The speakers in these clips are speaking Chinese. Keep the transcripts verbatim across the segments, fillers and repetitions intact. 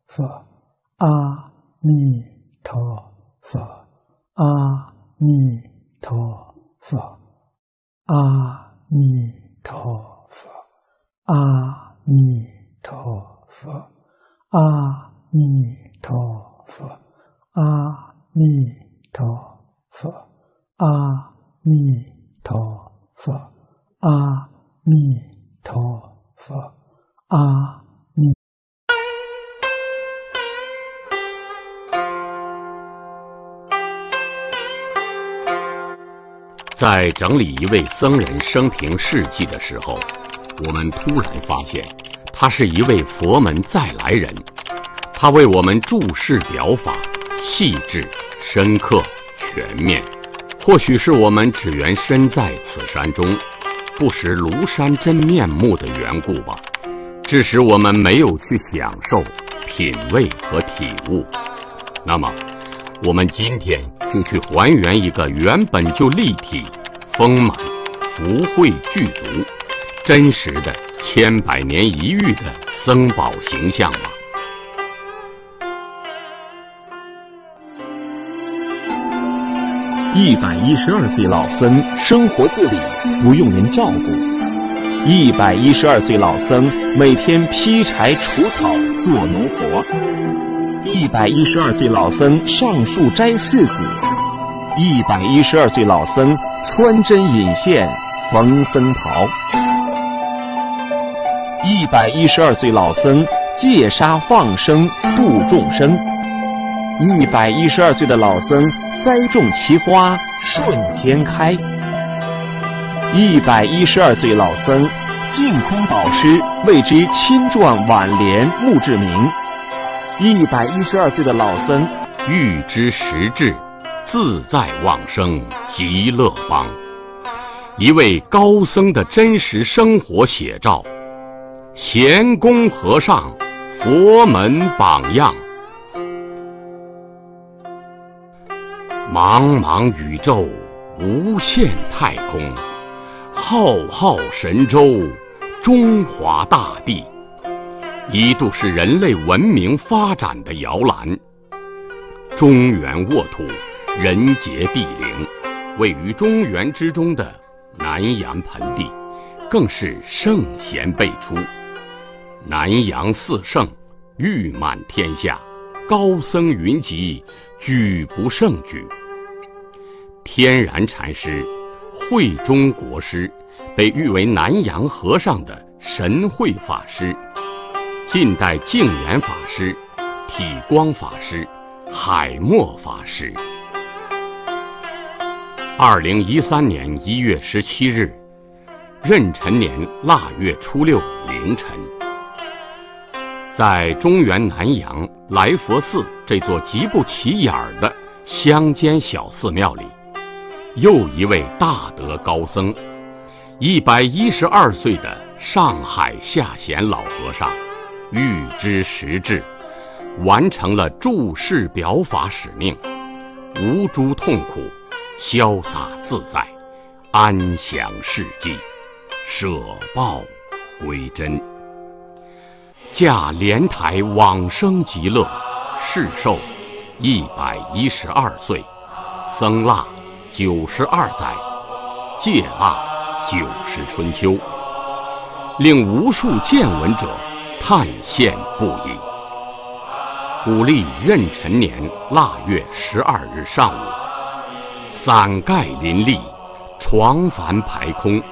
佛，阿弥陀佛，阿弥陀佛，阿弥陀佛，阿弥陀佛，阿弥陀佛，阿弥陀佛，阿弥陀佛，阿弥陀佛，阿弥。 在整理一位僧人生平事迹的时候，我们突然发现，他是一位佛门再来人。他为我们注释表法，细致、深刻、全面。或许是我们只缘身在此山中，不识庐山真面目的缘故吧，致使我们没有去享受、品味和体悟。那么，我们今天就去还原一个原本就立体、丰满、福慧具足、真实的千百年一遇的僧宝形象吧。 一百一十二岁老僧生活自理，不用人照顾。一百一十二岁老僧每天劈柴除草做农活。一百一十二岁老僧上树摘柿子。一百一十二岁老僧穿针引线缝僧袍。一百一十二岁老僧戒杀放生度众生。一百一十二岁的老僧栽种奇花瞬间开。一百一十二岁老僧净空导师为之亲撰挽联墓志铭。一百一十二岁的老僧欲知实质，自在往生极乐邦。一位高僧的真实生活写照，贤公和尚佛门榜样。茫茫宇宙，无限太空，浩浩神州，中华大地，一度是人类文明发展的摇篮。中原沃土，人杰地灵，位于中原之中的南阳盆地，更是圣贤辈出。南阳四圣，誉满天下，高僧云集，举不胜举。天然禅师、慧中国师被誉为南阳和尚的神慧法师，近代净言法师、体光法师、海默法师。二零一三年一月十七日，壬辰年腊月初六凌晨，在中原南阳来佛寺这座极不起眼的乡间小寺庙里，又一位大德高僧，一百一十二岁的上海下贤老和尚，预知实质，完成了注释表法使命，无诸痛苦，潇洒自在，安详事迹，舍报归真。驾莲台往生极乐，世寿一百一十二岁，僧腊九十二载，戒腊九十春秋，令无数见闻者叹羡不已。古历壬辰年腊月十二日上午，伞盖林立，床幡排空。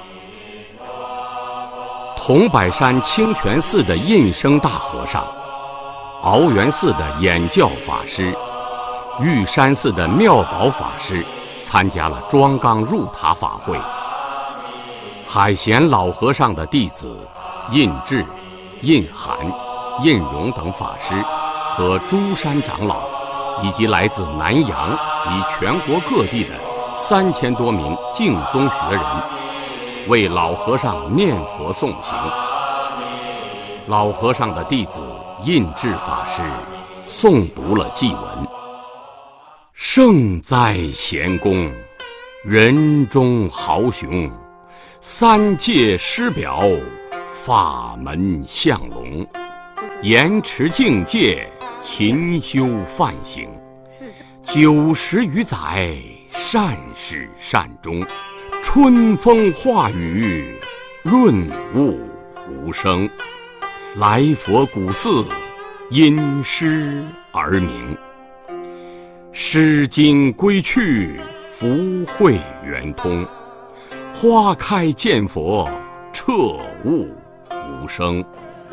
桐柏山清泉寺的印生大和尚，鳌源寺的演教法师，玉山寺的妙宝法师参加了庄纲入塔法会。海贤老和尚的弟子印智、印涵、印荣等法师和诸山长老，以及来自南阳及全国各地的三千多名净宗学人，为老和尚念佛诵行。老和尚的弟子印智法师诵读了祭文：圣哉贤公，人中豪雄，三界师表，法门相龙，严持境界， 勤修梵行，九十余载，善始善终，春风化雨，润物无声。来佛古寺，因诗而名。诗经归去，福慧圆通。花开见佛，彻悟无声。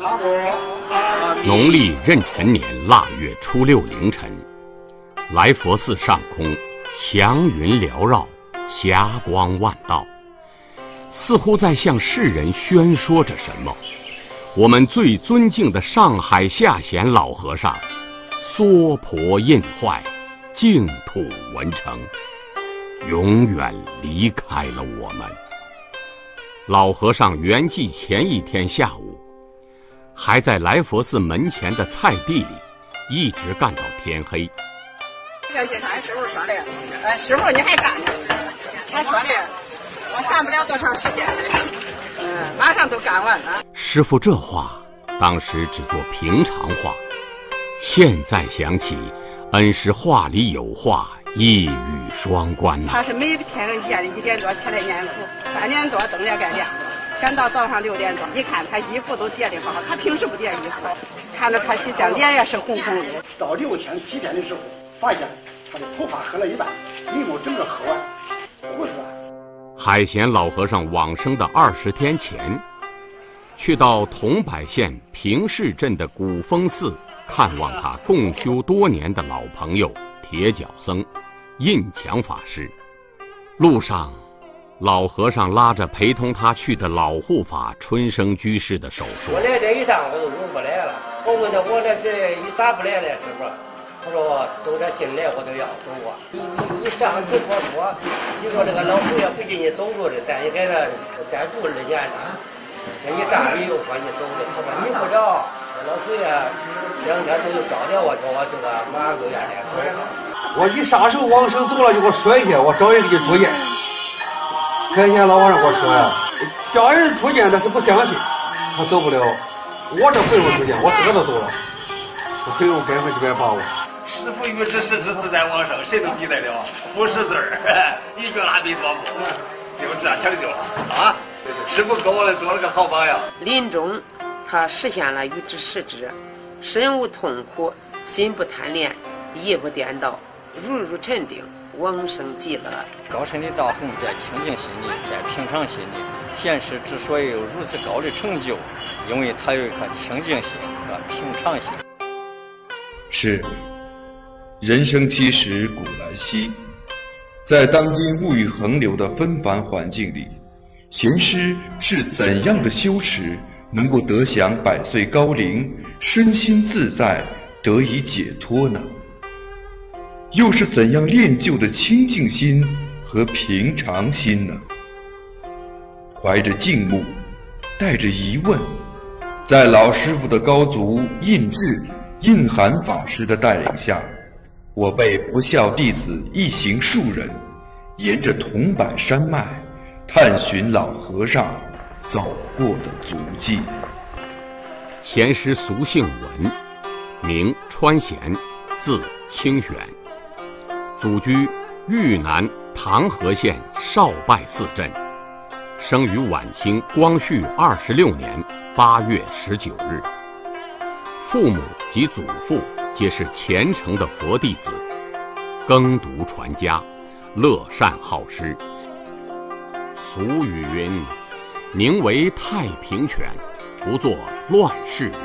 农历壬辰年腊月初六凌晨，来佛寺上空祥云缭绕，霞光万道，似乎在向世人宣说着什么。我们最尊敬的上海下贤老和尚娑婆印坏，净土文成，永远离开了我们。老和尚圆寂前一天下午，还在来佛寺门前的菜地里一直干到天黑。 这个俺师傅说的，呃，师傅你还干呢？他说的，我干不了多长时间的，嗯、呃，马上都干完了。 师傅这话当时只做平常话，现在想起，恩师话里有话，一语双关呐、啊。 他是每天夜里一点多起来念佛，三点多灯也该亮了。赶到早上六点钟，一看他衣服都叠得好，他平时不叠衣服，看着可喜相，脸也是红红的。 到六天七天的时候，发现他的头发黑了一半，眉毛整个黑完，胡子。 海贤老和尚往生的二十天前，去到桐柏县平市镇的古峰寺看望他共修多年的老朋友铁脚僧印强法师。路上，老和尚拉着陪同他去的老护法春生居士的手说：“ 我来这一趟我都用不来了。我问他我这是一咋不来了，师傅？他说都这进来我都要走啊。你你你上次我说，你说这个老佛爷不进去走路的，咱也给他再住二年了。这一站里又说你走的，他说你不着，老佛爷两天都又找着我，叫我这个马上就愿来走。 我一撒手往生走了，就给我摔下，我找人给出见。开前老和尚跟我说呀，叫人出见他是不相信，他走不了。我这回我出见，我自个都走了，我可以用百分之百把握。 师父欲知世之自在往生，谁能抵得了？不识字儿，一句阿弥陀佛，就这样成就了啊！师父给我们做了个好榜样。 临终，他实现了欲知世之，身无痛苦，心不贪恋，意不颠倒，如如沉定，往生极乐。 高深的道行在清净心里，在平常心里。贤师之所以有如此高的成就，因为他有一颗清净心和平常心。 是，人生七十古来稀，在当今物欲横流的纷繁环境里，贤师是怎样的修持，能够得享百岁高龄，身心自在，得以解脱呢？又是怎样练就的清净心和平常心呢？怀着敬慕，带着疑问，在老师傅的高足印智印涵法师的带领下，我辈不孝弟子一行数人，沿着桐柏山脉探寻老和尚走过的足迹。 贤师俗姓文，名川贤，字清玄，祖居豫南唐河县少拜寺镇，生于晚清光绪二十六年八月十九日。父母及祖父皆是虔诚的佛弟子，耕读传家，乐善好施。俗语云：“宁为太平犬，不做乱世人。”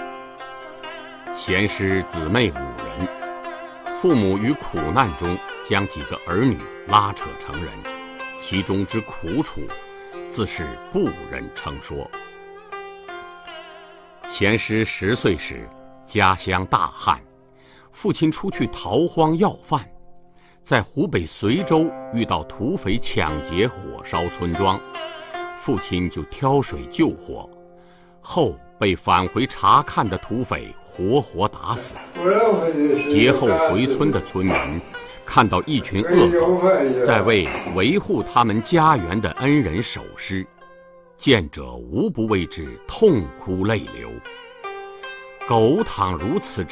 贤师姊妹五人，父母于苦难中将几个儿女拉扯成人，其中之苦楚，自是不忍称说。贤师十岁时，家乡大旱，父亲出去逃荒要饭，在湖北随州遇到土匪抢劫火烧村庄，父亲就挑水救火，后被返回查看的土匪活活打死。劫后回村的村民看到一群恶狗在为维护他们家园的恩人守尸，见者无不为之痛哭泪流。狗倘如此